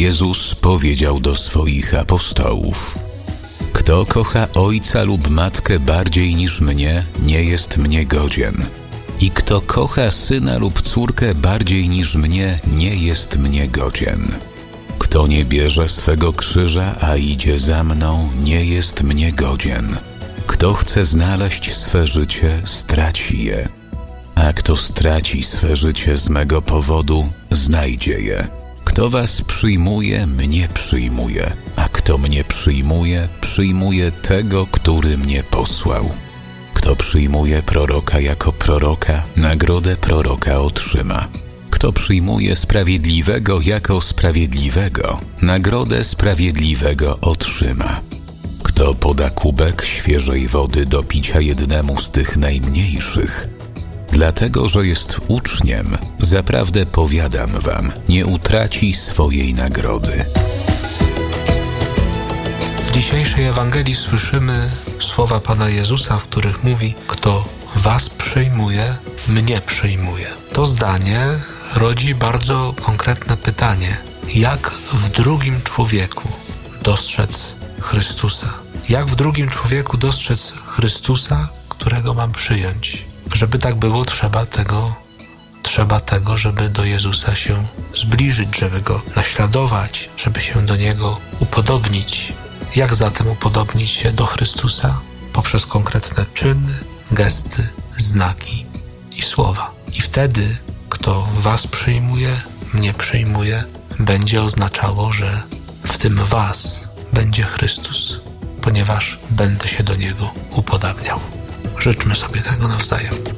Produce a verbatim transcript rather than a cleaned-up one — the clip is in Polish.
Jezus powiedział do swoich apostołów: Kto kocha ojca lub matkę bardziej niż mnie, nie jest mnie godzien. I kto kocha syna lub córkę bardziej niż mnie, nie jest mnie godzien. Kto nie bierze swego krzyża, a idzie za mną, nie jest mnie godzien. Kto chce znaleźć swe życie, straci je. A kto straci swe życie z mego powodu, znajdzie je. Kto was przyjmuje, mnie przyjmuje, a kto mnie przyjmuje, przyjmuje tego, który mnie posłał. Kto przyjmuje proroka jako proroka, nagrodę proroka otrzyma. Kto przyjmuje sprawiedliwego jako sprawiedliwego, nagrodę sprawiedliwego otrzyma. Kto poda kubek świeżej wody do picia jednemu z tych najmniejszych, dlatego że jest uczniem, zaprawdę powiadam wam, nie utraci swojej nagrody. W dzisiejszej Ewangelii słyszymy słowa Pana Jezusa, w których mówi: Kto was przyjmuje, mnie przyjmuje. To zdanie rodzi bardzo konkretne pytanie: jak w drugim człowieku dostrzec Chrystusa? Jak w drugim człowieku dostrzec Chrystusa, którego mam przyjąć? Żeby tak było, trzeba tego, trzeba tego, żeby do Jezusa się zbliżyć, żeby Go naśladować, żeby się do Niego upodobnić. Jak zatem upodobnić się do Chrystusa? Poprzez konkretne czyny, gesty, znaki i słowa. I wtedy, kto was przyjmuje, mnie przyjmuje, będzie oznaczało, że w tym was będzie Chrystus, ponieważ będę się do Niego upodabniał. Życzmy sobie tego nawzajem.